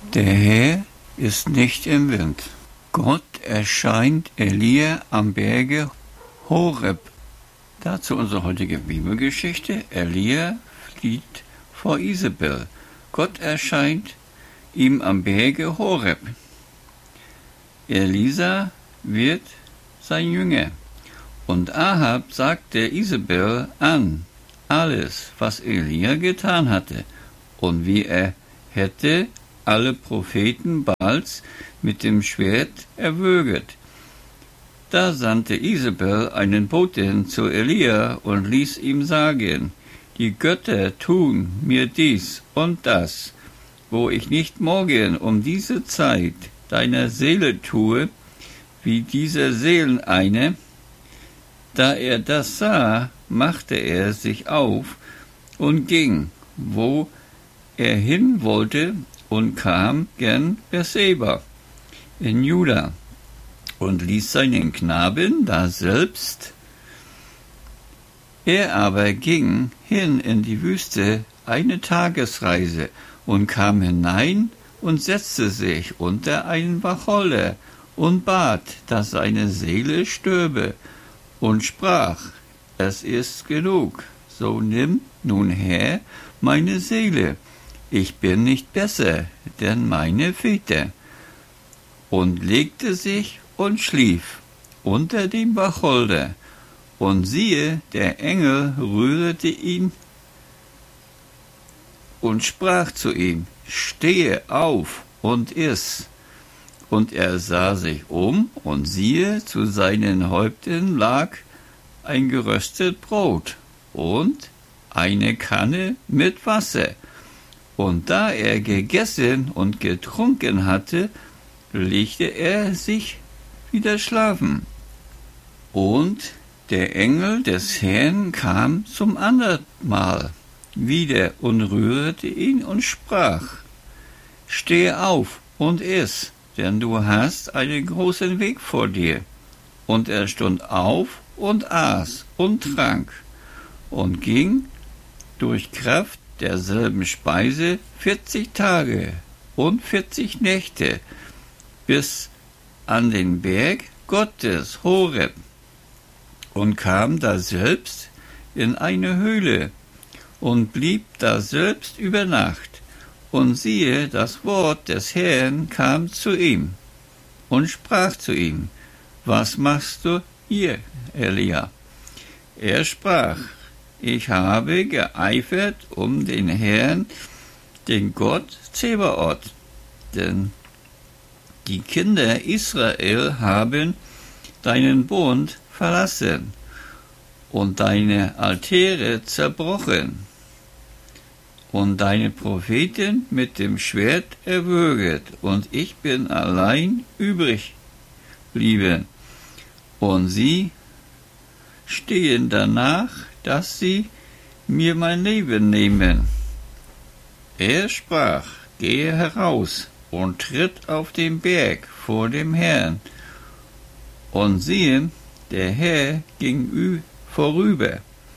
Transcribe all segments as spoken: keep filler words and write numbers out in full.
Der Herr ist nicht im Wind. Gott erscheint Elia am Berge Horeb. Dazu unsere heutige Bibelgeschichte. Elia flieht vor Isabel. Gott erscheint ihm am Berge Horeb. Elisa wird sein Jünger. Und Ahab sagte Isabel an, alles, was Elia getan hatte, und wie er hätte alle Propheten Baals mit dem Schwert erwürget. Da sandte Isabel einen Boten zu Elia und ließ ihm sagen, die Götter tun mir dies und das, wo ich nicht morgen um diese Zeit deiner Seele tue, wie dieser Seeleneine. Da er das sah, machte er sich auf und ging, wo er hin wollte, und kam gen Berseba in Juda und ließ seinen Knaben daselbst. Er aber ging hin in die Wüste eine Tagesreise und kam hinein und setzte sich unter einen Wacholder und bat, dass seine Seele stürbe, und sprach, es ist genug, so nimm nun her meine Seele, ich bin nicht besser denn meine Väter, und legte sich und schlief unter dem Wacholder, und siehe, der Engel rührte ihn und sprach zu ihm, stehe auf und iss. Und er sah sich um, und siehe, zu seinen Häupten lag ein geröstet Brot und eine Kanne mit Wasser. Und da er gegessen und getrunken hatte, legte er sich wieder schlafen. Und der Engel des Herrn kam zum anderen Mal wieder und rührte ihn und sprach, steh auf und iss, denn du hast einen großen Weg vor dir. Und er stund auf und aß und trank und ging durch Kraft derselben Speise vierzig Tage und vierzig Nächte bis an den Berg Gottes Horeb und kam daselbst in eine Höhle und blieb daselbst über Nacht. Und siehe, das Wort des Herrn kam zu ihm und sprach zu ihm, was machst du hier, Elia? Er sprach, ich habe geeifert um den Herrn, den Gott Zebaoth, denn die Kinder Israel haben deinen Bund verlassen und deine Altäre zerbrochen und deine Propheten mit dem Schwert erwürget, und ich bin allein übrig blieben, und sie stehen danach, dass sie mir mein Leben nehmen. Er sprach, gehe heraus und tritt auf den Berg vor dem Herrn, und siehe, der Herr ging vorüber,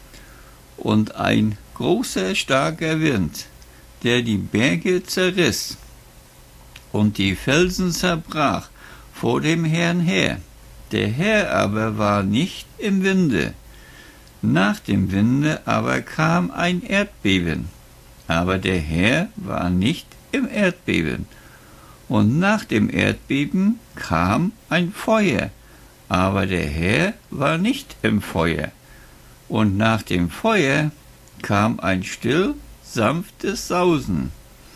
und ein großer, starker Wind, der die Berge zerriss und die Felsen zerbrach vor dem Herrn her. Der Herr aber war nicht im Winde. Nach dem Winde aber kam ein Erdbeben, aber der Herr war nicht im Erdbeben. Und nach dem Erdbeben kam ein Feuer, aber der Herr war nicht im Feuer. Und nach dem Feuer kam ein still, sanftes Sausen.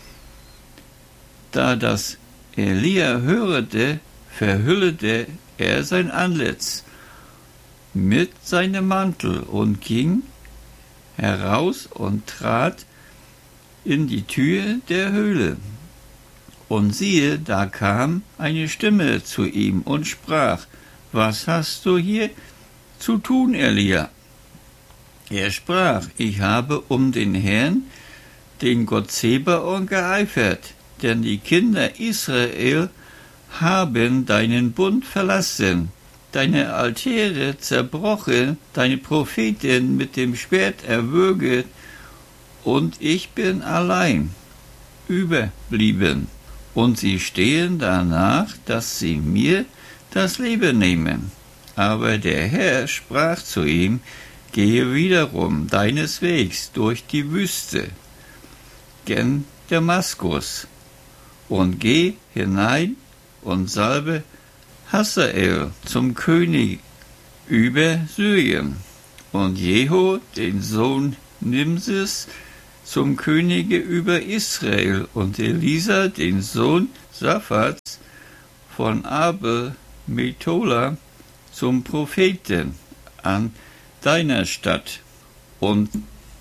Da das Elia hörte, verhüllte er sein Antlitz mit seinem Mantel und ging heraus und trat in die Tür der Höhle. Und siehe, da kam eine Stimme zu ihm und sprach, was hast du hier zu tun, Elia? Er sprach, ich habe um den Herrn, den Gott Zebaoth, geeifert, denn die Kinder Israel haben deinen Bund verlassen, deine Altäre zerbrochen, deine Propheten mit dem Schwert erwürget, und ich bin allein überblieben, und sie stehen danach, dass sie mir das Leben nehmen. Aber der Herr sprach zu ihm, gehe wiederum deines Wegs durch die Wüste, gen Damaskus, und geh hinein und salbe Hazael zum König über Syrien und Jehu, den Sohn Nimsis, zum Könige über Israel und Elisa, den Sohn Saphats von Abel Methola, zum Propheten an deiner Stadt. Und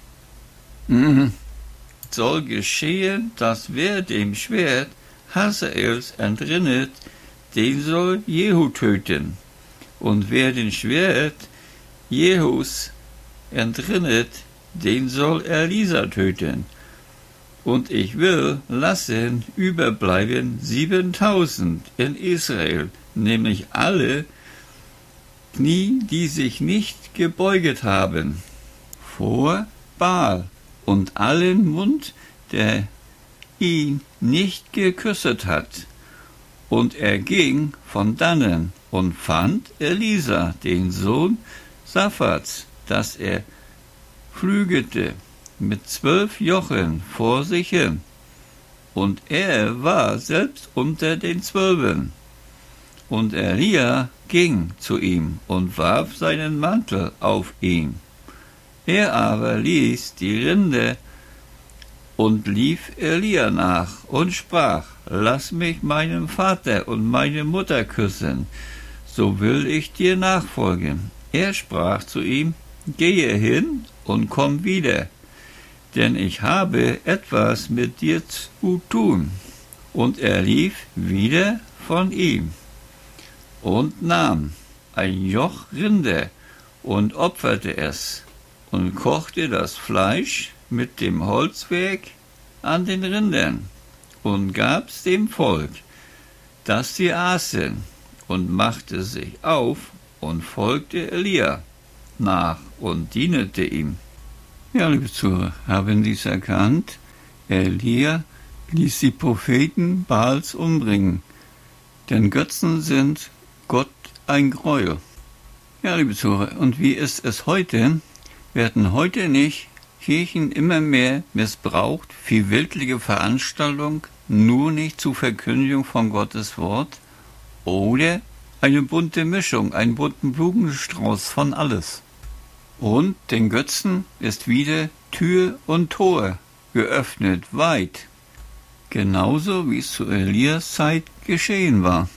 mm, soll geschehen, dass wer dem Schwert Hazaels entrinnet, den soll Jehu töten. Und wer den Schwert Jehus entrinnet, den soll Elisa töten. Und ich will lassen überbleiben siebentausend in Israel, nämlich alle Knie, die sich nicht gebeuget haben vor Baal, und allen Mund, der ihn nicht geküsset hat. Und er ging von dannen und fand Elisa, den Sohn Saphats, dass er flügete mit zwölf Jochen vor sich hin, und er war selbst unter den Zwölfen. Und Elia ging zu ihm und warf seinen Mantel auf ihn. Er aber ließ die Rinde und lief Elia nach und sprach, lass mich meinen Vater und meine Mutter küssen, so will ich dir nachfolgen. Er sprach zu ihm, gehe hin und komm wieder, denn ich habe etwas mit dir zu tun. Und er lief wieder von ihm und nahm ein Joch Rinde und opferte es und kochte das Fleisch mit dem Holzwerk an den Rindern und gab's dem Volk, dass sie aßen, und machte sich auf und folgte Elia nach und dienete ihm. Ja, liebe Zuhörer, haben Sie es erkannt? Elia ließ die Propheten Baals umbringen, denn Götzen sind Gott ein Gräuel. Ja, liebe Zuhörer, und wie ist es heute? Werden heute nicht Kirchen immer mehr missbraucht, für weltliche Veranstaltung, nur nicht zur Verkündigung von Gottes Wort? Oder eine bunte Mischung, einen bunten Blumenstrauß von alles. Und den Götzen ist wieder Tür und Tor geöffnet, weit. Genauso wie es zu Elias Zeit geschehen war.